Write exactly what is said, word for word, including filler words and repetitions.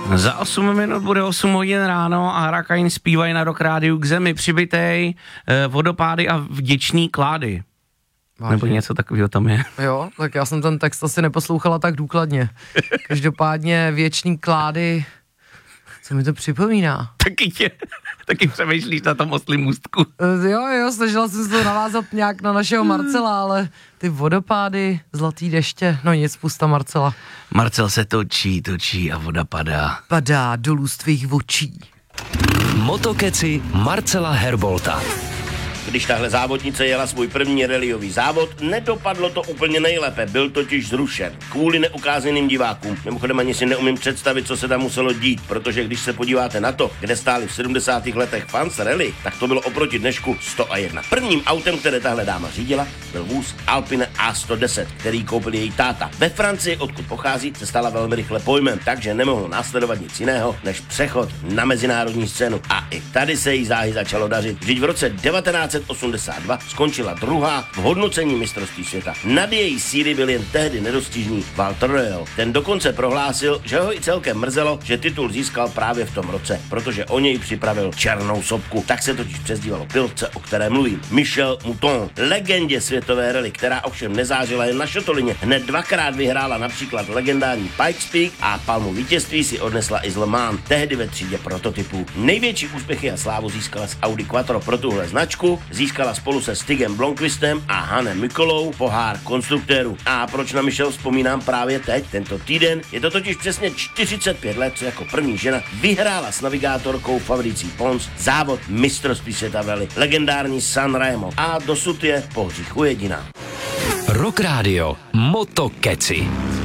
Za osm minut bude osm hodin ráno a Hurricane zpívají na Rock Rádiu K zemi přibitej, eh, vodopády a vděčný klády. Vážně? Nebo něco takového tam je. Jo, tak já jsem ten text asi neposlouchala tak důkladně. Každopádně věčný klády, co mi to připomíná? Taky tě, taky přemýšlíš na tom oslím můstku. Jo, jo, snažila jsem se to navázat nějak na našeho Marcela, ale ty vodopády, zlatý deště, no nic, pusta Marcela. Marcel se točí, točí a voda padá. Padá dolů z tvých očí. Motokeci Marcela Herbolta. Když tahle závodnice jela svůj první rallyový závod, nedopadlo to úplně nejlépe, byl totiž zrušen. Kvůli neukázaným divákům. Mimochodem ani si neumím představit, co se tam muselo dít, protože když se podíváte na to, kde stáli v sedmdesátých letech fans rally, tak to bylo oproti dnešku sto jedna. Prvním autem, které tahle dáma řídila, byl vůz Alpine A sto deset, který koupil její táta. Ve Francii, odkud pochází, se stala velmi rychle pojmem, takže nemohlo následovat nic jiného, než přechod na mezinárodní scénu. A i tady se jí záhy začalo dařit. Vždyť v roce devatenáct osmdesát dva skončila druhá v hodnocení mistrovství světa. Nad její síly byl jen tehdy nedostižný Walter Röhrl. Ten dokonce prohlásil, že ho i celkem mrzelo, že titul získal právě v tom roce, protože o něj připravil černou sopku. Tak se totiž přezdívalo pilotce, o které mluvím. Michel Mouton, legendě světové rally, která ovšem nezářila jen na šotolině. Hned dvakrát vyhrála například legendární Pikes Peak a palmu vítězství si odnesla i z Le Mans, tehdy ve třídě prototypů. Největší úspěchy a slávu získala z Audi Quattro pro tuhle značku. Získala spolu se Stigem Blomqvistem a Hanem Mikolou pohár konstruktérů. A proč na Michelle vzpomínám právě teď, tento týden? Je to totiž přesně čtyřicet pět let, co jako první žena vyhrála s navigátorkou Fabricí Pons závod mistrovství světa v rally, legendární Sanremo. A dosud je po hříchu jediná. Rock Radio Motokeci.